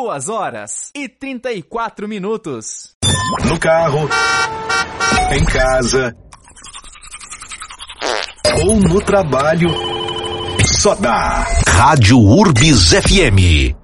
2h34. No carro, em casa ou no trabalho, só dá Rádio Urbis FM.